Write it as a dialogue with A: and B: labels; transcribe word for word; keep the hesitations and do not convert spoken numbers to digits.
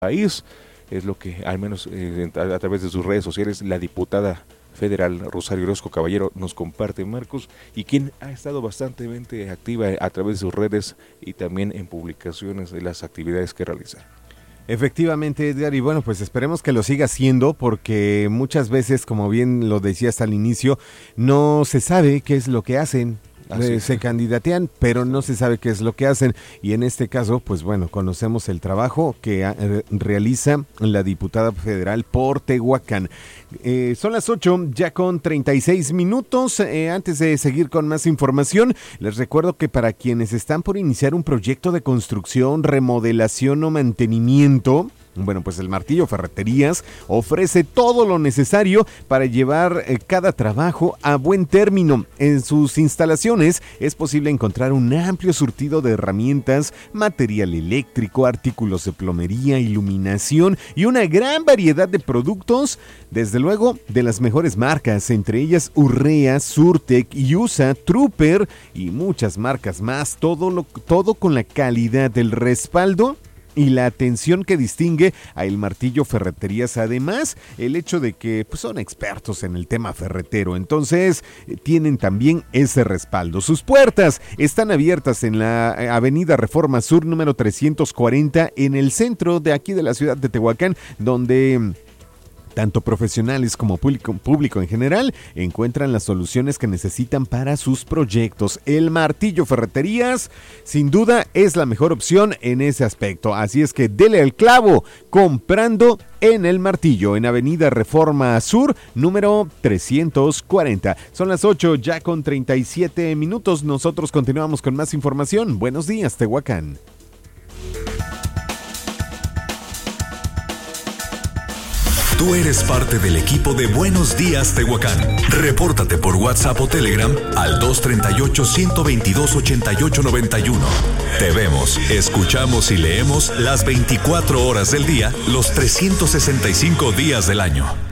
A: país. Es lo que, al menos eh, a, a través de sus redes sociales, la diputada federal Rosario Orozco Caballero nos comparte, Marcos, y quien ha estado bastante activa a través de sus redes y también en publicaciones de las actividades que realiza.
B: Efectivamente, Edgar, y bueno, pues esperemos que lo siga haciendo, porque muchas veces, como bien lo decías al inicio, no se sabe qué es lo que hacen. Eh, se candidatean, pero no se sabe qué es lo que hacen, y en este caso, pues bueno, conocemos el trabajo que eh, realiza la diputada federal por Tehuacán. Eh, son las ocho, ya con treinta y seis minutos. Eh, antes de seguir con más información, les recuerdo que para quienes están por iniciar un proyecto de construcción, remodelación o mantenimiento, bueno, pues el Martillo Ferreterías ofrece todo lo necesario para llevar eh, cada trabajo a buen término. En sus instalaciones es posible encontrar un amplio surtido de herramientas, material eléctrico, artículos de plomería, iluminación y una gran variedad de productos, desde luego de las mejores marcas, entre ellas Urrea, Surtec, Yusa, Trooper y muchas marcas más. Todo, lo, todo con la calidad del respaldo y la atención que distingue a El Martillo Ferreterías. Además, el hecho de que pues, son expertos en el tema ferretero, entonces eh, tienen también ese respaldo. Sus puertas están abiertas en la avenida Reforma Sur número trescientos cuarenta, en el centro de aquí de la ciudad de Tehuacán, donde tanto profesionales como público, público en general encuentran las soluciones que necesitan para sus proyectos. El Martillo Ferreterías, sin duda, es la mejor opción en ese aspecto. Así es que dele al clavo comprando en El Martillo, en avenida Reforma Sur, número trescientos cuarenta. Son las ocho, ya con treinta y siete minutos. Nosotros continuamos con más información. Buenos días, Tehuacán.
C: Tú eres parte del equipo de Buenos Días, Tehuacán. Repórtate por WhatsApp o Telegram al dos tres ocho, uno dos dos, ocho ocho nueve uno. Te vemos, escuchamos y leemos las veinticuatro horas del día, los trescientos sesenta y cinco días del año.